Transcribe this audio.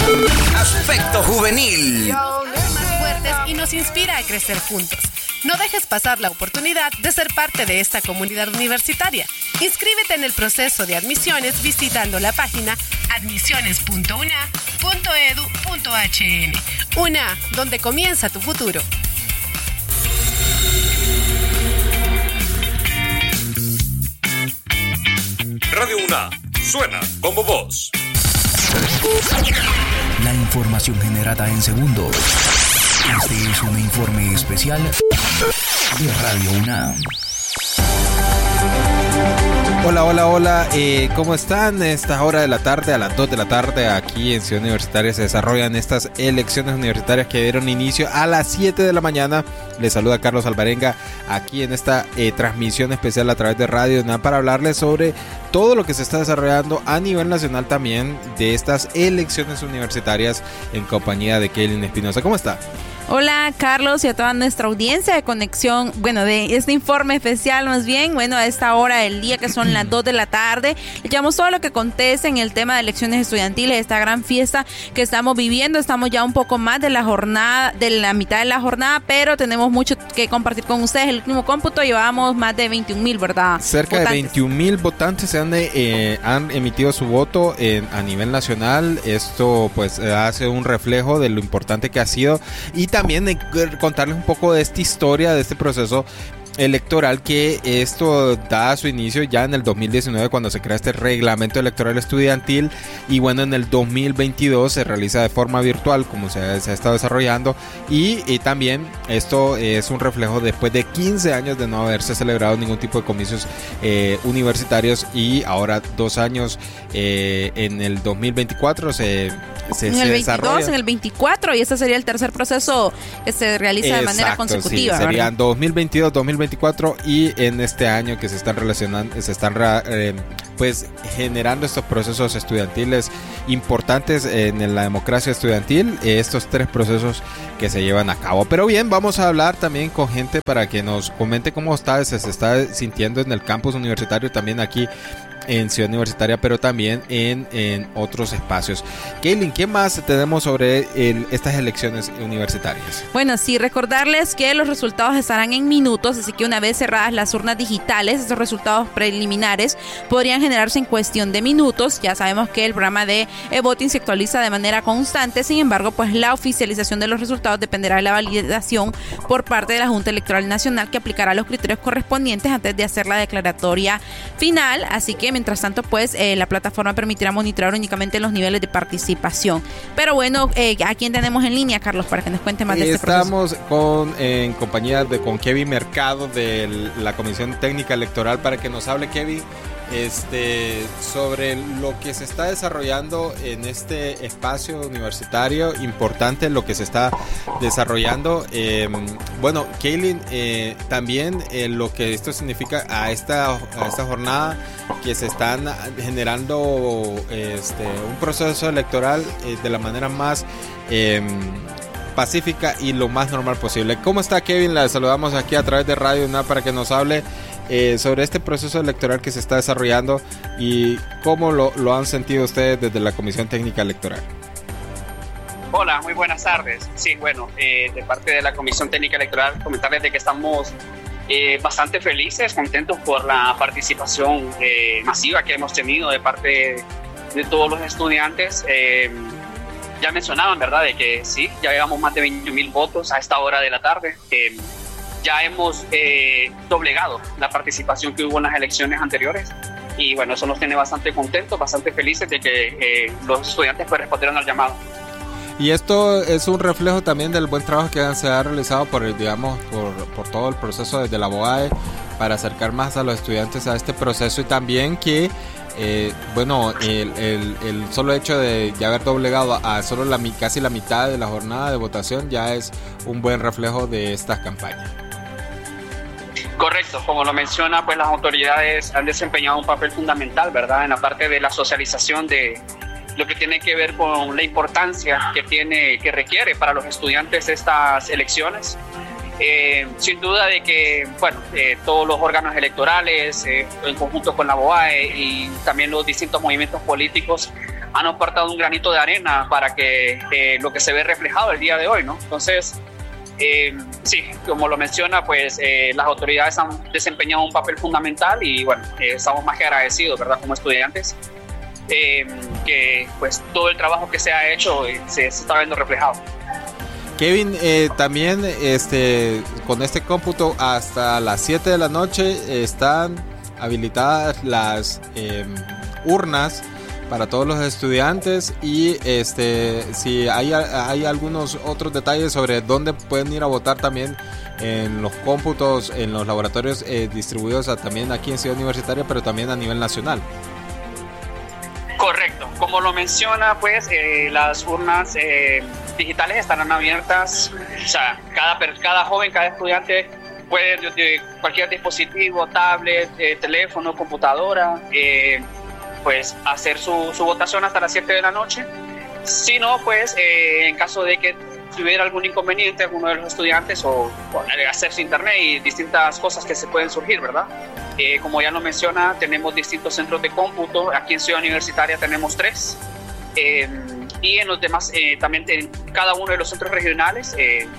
Aspecto juvenil. Más fuertes y nos inspira a crecer juntos. No dejes pasar la oportunidad de ser parte de esta comunidad universitaria. Inscríbete en el proceso de admisiones visitando la página admisiones.una.edu.hn. UNA, donde comienza tu futuro. Radio UNA, suena como vos. La información generada en segundos. Este es un informe especial de Radio UNAM. Hola, ¿cómo están? A esta hora de la tarde, a las 2 de la tarde, aquí en Ciudad Universitaria se desarrollan estas elecciones universitarias que dieron inicio a las 7 de la mañana. Les saluda Carlos Alvarenga aquí en esta transmisión especial a través de Radio UNAM para hablarles sobre todo lo que se está desarrollando a nivel nacional también de estas elecciones universitarias en compañía de Kaylin Espinosa. ¿Cómo está? Hola Carlos y a toda nuestra audiencia de conexión, de este informe especial más bien, a esta hora del día que son las 2 de la tarde, le llevamos todo lo que acontece en el tema de elecciones estudiantiles, esta gran fiesta que estamos viviendo. Estamos ya un poco más de la jornada, de la mitad de la jornada, pero tenemos mucho que compartir con ustedes. El último cómputo llevábamos más de 21,000, ¿verdad? Cerca de 21,000 votantes han emitido su voto a nivel nacional. Esto pues hace un reflejo de lo importante que ha sido, y también contarles un poco de esta historia, de este proceso electoral, que esto da su inicio ya en el 2019 cuando se crea este reglamento electoral estudiantil, y en el 2022 se realiza de forma virtual como se ha estado desarrollando, y también esto es un reflejo después de 15 años de no haberse celebrado ningún tipo de comicios universitarios, y ahora 2 años en el 2024 en el 22, en el 24, y este sería el tercer proceso que se realiza de manera consecutiva. Sí, serían 2022, 2024 y en este año que se están generando estos procesos estudiantiles importantes en la democracia estudiantil, estos 3 procesos que se llevan a cabo. Pero bien, vamos a hablar también con gente para que nos comente cómo se está sintiendo en el campus universitario, también aquí en Ciudad Universitaria, pero también en otros espacios. Kaylin, ¿qué más tenemos sobre estas elecciones universitarias? Sí, recordarles que los resultados estarán en minutos, así que una vez cerradas las urnas digitales, estos resultados preliminares podrían generarse en cuestión de minutos. Ya sabemos que el programa de e-voting se actualiza de manera constante, sin embargo, pues la oficialización de los resultados dependerá de la validación por parte de la Junta Electoral Nacional, que aplicará los criterios correspondientes antes de hacer la declaratoria final. Así que mientras tanto, pues la plataforma permitirá monitorear únicamente los niveles de participación. Pero ¿a quién tenemos en línea, Carlos, para que nos cuente más de este proceso? Estamos en compañía con Kevin Mercado de la Comisión Técnica Electoral para que nos hable, Kevin, sobre lo que se está desarrollando en este espacio universitario importante, lo que se está desarrollando. Kaylin, también lo que esto significa a esta jornada, que se están generando un proceso electoral de la manera más pacífica y lo más normal posible. ¿Cómo está, Kevin? La saludamos aquí a través de Radio UNAM para que nos hable sobre este proceso electoral que se está desarrollando y cómo lo han sentido ustedes desde la Comisión Técnica Electoral. Hola, muy buenas tardes. Sí, de parte de la Comisión Técnica Electoral, comentarles de que estamos bastante felices, contentos por la participación masiva que hemos tenido de parte de todos los estudiantes. Ya mencionaban, ¿verdad?, de que sí, ya llevamos más de 21,000 votos a esta hora de la tarde. Ya hemos doblegado la participación que hubo en las elecciones anteriores, y eso nos tiene bastante contentos, bastante felices de que los estudiantes pues respondieron al llamado. Y esto es un reflejo también del buen trabajo que se ha realizado por todo el proceso desde la BOAE para acercar más a los estudiantes a este proceso, y también que el solo hecho de ya haber doblegado a solo casi la mitad de la jornada de votación ya es un buen reflejo de esta campaña. Correcto, como lo menciona, pues las autoridades han desempeñado un papel fundamental, ¿verdad?, en la parte de la socialización de lo que tiene que ver con la importancia que requiere para los estudiantes estas elecciones. Sin duda de que todos los órganos electorales en conjunto con la BOAE y también los distintos movimientos políticos han aportado un granito de arena para que lo que se ve reflejado el día de hoy, ¿no? Entonces, sí, como lo menciona, pues las autoridades han desempeñado un papel fundamental y bueno, estamos más que agradecidos, ¿verdad? Como estudiantes, que pues todo el trabajo que se ha hecho se está viendo reflejado. Kevin, también con este cómputo hasta las 7 de la noche están habilitadas las urnas para todos los estudiantes y si hay algunos otros detalles sobre dónde pueden ir a votar también en los cómputos, en los laboratorios distribuidos también aquí en Ciudad Universitaria, pero también a nivel nacional. Correcto, como lo menciona, pues las urnas digitales estarán abiertas, o sea, cada joven, cada estudiante puede de cualquier dispositivo, tablet, teléfono, computadora, pues hacer su votación hasta las 7 de la noche. Si no, pues en caso de que tuviera algún inconveniente alguno de los estudiantes o acceso a internet y distintas cosas que se pueden surgir, ¿verdad? Como ya lo menciona, tenemos distintos centros de cómputo. Aquí en Ciudad Universitaria tenemos 3. Y en los demás, también en cada uno de los centros regionales